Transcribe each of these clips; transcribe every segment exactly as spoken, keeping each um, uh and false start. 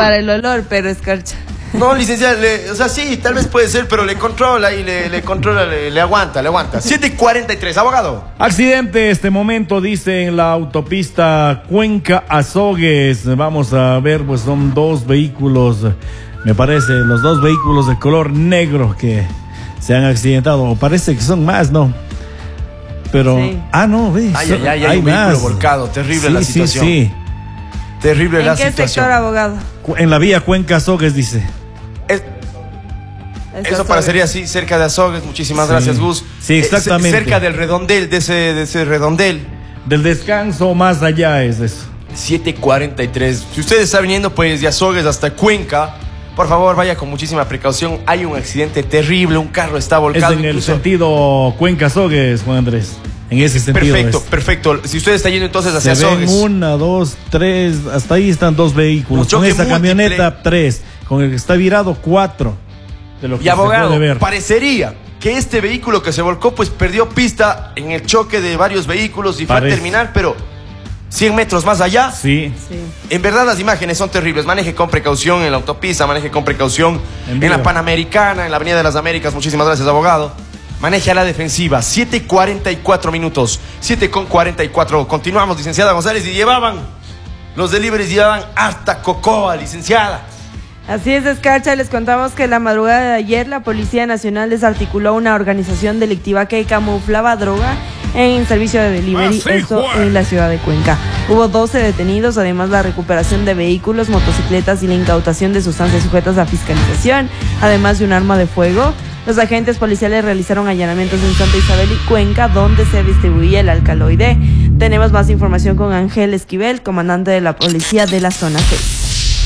para el olor, pero escarcha. No, licenciada, le, o sea, sí, tal vez puede ser, pero le controla y le, le controla, le, le aguanta, le aguanta. siete y cuarenta y tres, abogado. Accidente este momento, dice, en la autopista Cuenca-Azogues. Vamos a ver, pues son dos vehículos, me parece, los dos vehículos de color negro que se han accidentado. O parece que son más, ¿no? Pero, sí. ah, no, ves. Ay, ay, ay, hay, hay un más. vehículo volcado, terrible sí, la situación. Sí, sí. Terrible ¿En la qué situación. sector, abogado? En la vía Cuenca-Azogues, dice. Es, eso parecería así, cerca de Azogues. Muchísimas sí. gracias, Gus. Sí, exactamente. Eh, cerca del redondel, de ese, de ese redondel. Del descanso más allá es eso. siete cuarenta y tres. Si usted está viniendo pues de Azogues hasta Cuenca, por favor vaya con muchísima precaución. Hay un accidente terrible, un carro está volcado. Es en incluso... el sentido Cuenca-Azogues, Juan Andrés. En ese sentido. Perfecto, es. perfecto. Si usted está yendo entonces hacia Se Azogues. ven una, dos, tres, hasta ahí están dos vehículos. Con esa camioneta, tres. Con el que está virado, cuatro. De lo que y abogado, se puede ver. Parecería que este vehículo que se volcó pues perdió pista en el choque de varios vehículos y Parece. fue a terminar, pero cien metros más allá. Sí. sí. En verdad las imágenes son terribles. Maneje con precaución en la autopista, maneje con precaución en, en la Panamericana, en la Avenida de las Américas. Muchísimas gracias, abogado. Maneje a la defensiva. siete cuarenta y cuatro minutos. siete con cuarenta y cuatro. Continuamos, licenciada González. Y llevaban, los deliveries llevaban hasta cocoa, licenciada. Así es, Escarcha. Les contamos que la madrugada de ayer la Policía Nacional desarticuló una organización delictiva que camuflaba droga en servicio de delivery, ah, sí, esto Juan. en la ciudad de Cuenca. Hubo doce detenidos, además la recuperación de vehículos, motocicletas y la incautación de sustancias sujetas a fiscalización, además de un arma de fuego. Los agentes policiales realizaron allanamientos en Santa Isabel y Cuenca, donde se distribuía el alcaloide. Tenemos más información con Ángel Esquivel, comandante de la policía de la zona seis.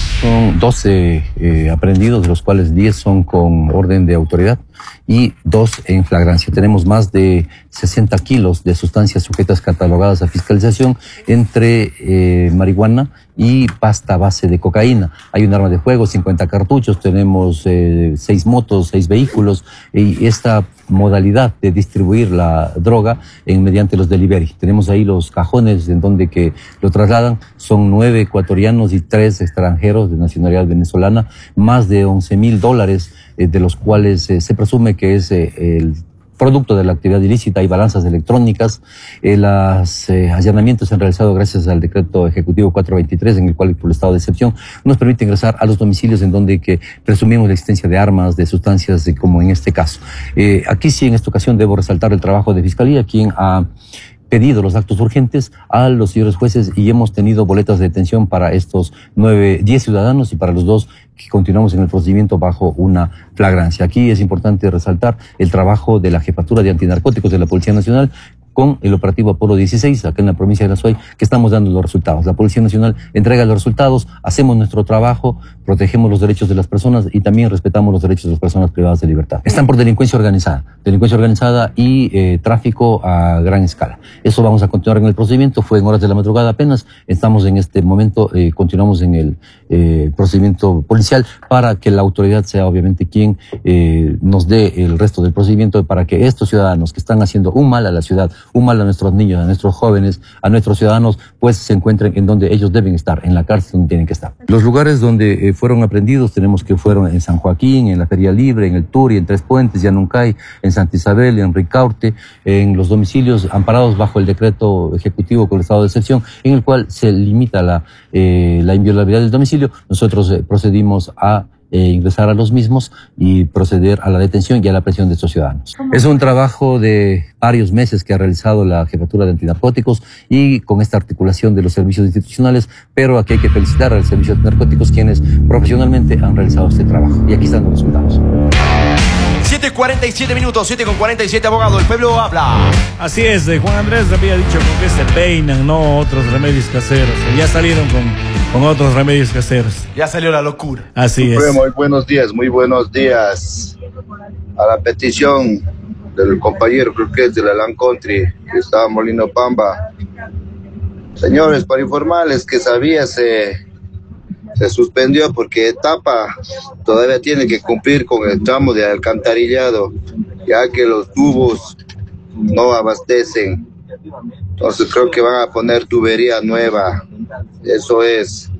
Son doce eh, aprehendidos, de los cuales diez son con orden de autoridad y dos en flagrancia. Tenemos más de sesenta kilos de sustancias sujetas catalogadas a fiscalización entre eh, marihuana y pasta base de cocaína. Hay un arma de fuego, cincuenta cartuchos, tenemos eh, seis motos, seis vehículos y esta modalidad de distribuir la droga en mediante los delivery. Tenemos ahí los cajones en donde que lo trasladan, son nueve ecuatorianos y tres extranjeros de nacionalidad venezolana, más de once mil dólares, eh, de los cuales eh, se presume que es eh, el producto de la actividad ilícita. Hay balanzas electrónicas. Eh, los eh, allanamientos se han realizado gracias al decreto ejecutivo cuatrocientos veintitrés, en el cual, por el estado de excepción, nos permite ingresar a los domicilios en donde que presumimos la existencia de armas, de sustancias, de, como en este caso. Eh, aquí sí, en esta ocasión, debo resaltar el trabajo de Fiscalía, quien ha pedido los actos urgentes a los señores jueces y hemos tenido boletas de detención para estos nueve, diez ciudadanos y para los dos que continuamos en el procedimiento bajo una flagrancia. Aquí es importante resaltar el trabajo de la Jefatura de Antinarcóticos de la Policía Nacional con el operativo Apolo dieciséis, acá en la provincia de La Suay, que estamos dando los resultados. La Policía Nacional entrega los resultados, hacemos nuestro trabajo, protegemos los derechos de las personas y también respetamos los derechos de las personas privadas de libertad. Están por delincuencia organizada, delincuencia organizada y eh, tráfico a gran escala. Eso vamos a continuar en el procedimiento, fue en horas de la madrugada apenas, estamos en este momento, eh, continuamos en el eh, procedimiento policial para que la autoridad sea obviamente quien eh, nos dé el resto del procedimiento para que estos ciudadanos que están haciendo un mal a la ciudad, un mal a nuestros niños, a nuestros jóvenes, a nuestros ciudadanos, pues se encuentren en donde ellos deben estar, en la cárcel donde tienen que estar. Los lugares donde eh, fueron aprendidos tenemos que fueron en San Joaquín, en la Feria Libre, en el Turi, en Tres Puentes, Yanuncay, en Santa Isabel, en Ricaurte, en los domicilios amparados bajo el decreto ejecutivo con el estado de excepción, en el cual se limita la, eh, la inviolabilidad del domicilio. Nosotros eh, procedimos a Eh, ingresar a los mismos y proceder a la detención y a la presión de estos ciudadanos. Es un trabajo de varios meses que ha realizado la Jefatura de Antinarcóticos y con esta articulación de los servicios institucionales, pero aquí hay que felicitar al Servicio de Antinarcóticos quienes profesionalmente han realizado este trabajo. Y aquí están los resultados. siete cuarenta y siete minutos, siete con cuarenta y siete, abogado, el pueblo habla. Así es, eh, Juan Andrés había dicho con que se peinan, no otros remedios caseros. Ya salieron con, con otros remedios caseros. Ya salió la locura. Así es. Muy buenos días, muy buenos días. A la petición del compañero, creo que es de la Land Country, que estaba Molino Pamba. Señores, para informarles que sabía se... se suspendió porque etapa todavía tiene que cumplir con el tramo de alcantarillado, ya que los tubos no abastecen. Entonces creo que van a poner tubería nueva. Eso es.